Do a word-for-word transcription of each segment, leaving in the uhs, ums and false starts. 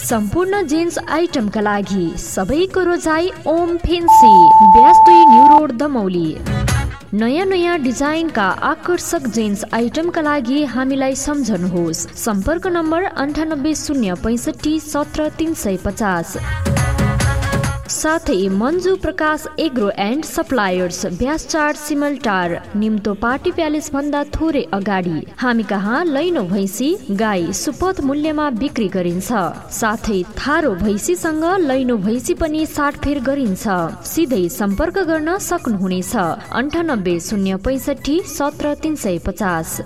सम्पूर्ण जेन्ट्स आइटमका लागि सबैको रोजाई ओम फेन्सी, ब्यास दुई न्यू रोड दमौली। नयाँ नयाँ डिजाइनका आकर्षक जेन्ट्स आइटमका लागि हामीलाई सम्झनुहोस्। सम्पर्क नम्बर अन्ठानब्बे शून्य पैँसठी सत्र तिन सय पचास। साथै मन्जु प्रकाश एग्रो एन्ड सप्लायर्स, ब्यास चार सिमलटार, निम्तो पार्टी प्यालेस भन्दा थोरै अगाडि। हामी कहाँ लैनो भैँसी गाई सुपथ मूल्यमा बिक्री गरिन्छ। साथै थारो भैँसीसँग लैनो भैँसी पनि साटफेर गरिन्छ। सिधै सम्पर्क गर्न सक्नुहुनेछ अन्ठानब्बे शून्य पैँसठी सत्र तिन सय पचास।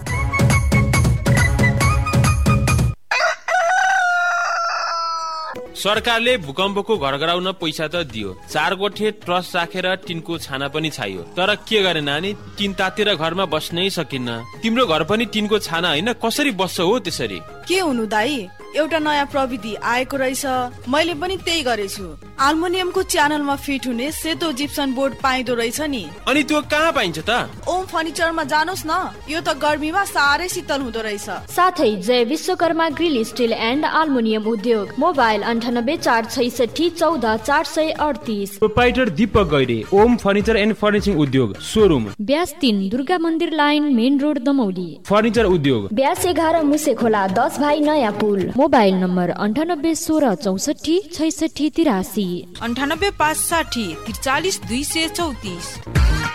सरकारले भूकम्पको घर गराउन पैसा त दियो, चार गोठे ट्रस्ट राखेर टिनको छाना पनि छायो, तर के गरे नानी, टिन तातेर घरमा बस्नै सकिन्न। तिम्रो घर पनि टिनको छाना होइन, कसरी बस्छ हो त्यसरी? के हुनु दाई, एउटा नयाँ प्रविधि आएको रहेछ, मैले पनि त्यही गरेछु। अल्मुनियमको च्यानलमा फिट हुने सेतो जिप्सन बोर्ड पाइदो रहेछ नि। अनि त्यो कहाँ पाइन्छ त? ओम फर्निचरमा जानुस् न, यो त गर्मीमा साह्रै शीतल हुँदो रहेछ। साथै जय Vishwakarma grill still and aluminium उद्योग, मोबाइल अन्ठानब्बे चार छैसठी चौध चार सय अडतिस। Proprietor Deepak Gaire, Om furniture and फर्निचिङ उद्योग, सोरुम ब्यास तीन दुर्गा मन्दिर line, main road Damauli. Furniture उद्योग ब्यास एघार मुसे खोला, दस भाइ नयाँ पुल। मोबाइल नम्बर अन्ठानब्बे सोह्र चौसठी छैसठी तिरासी, अन्ठानब्बे पाँच साठी त्रिचालिस दुई सय चौतिस।